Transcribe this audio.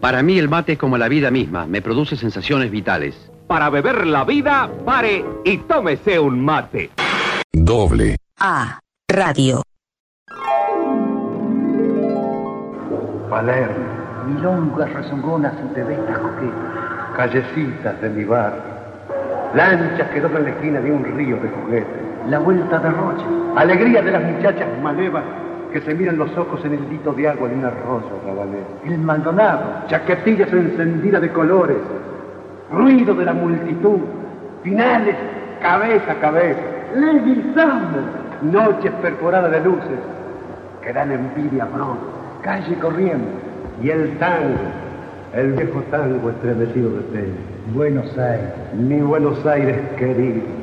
Para mí el mate es como la vida misma, me produce sensaciones vitales. Para beber la vida, pare y tómese un mate. Doble A Radio. Palermo, milongas rezongonas y tebetas coquetas, callecitas de mi barrio, lanchas que doblan la esquina de un río de juguetes, la vuelta de Rocha, alegría de las muchachas malevas que se miran los ojos en el dito de agua de un arroyo rabanero, el Maldonado, chaquetillas encendidas de colores, ruido de la multitud, finales cabeza a cabeza, Leguizamo, noches perforadas de luces que dan envidia pronto, calle corriendo, y el tango, el viejo tango estremecido de pena. Buenos Aires, mi Buenos Aires querido.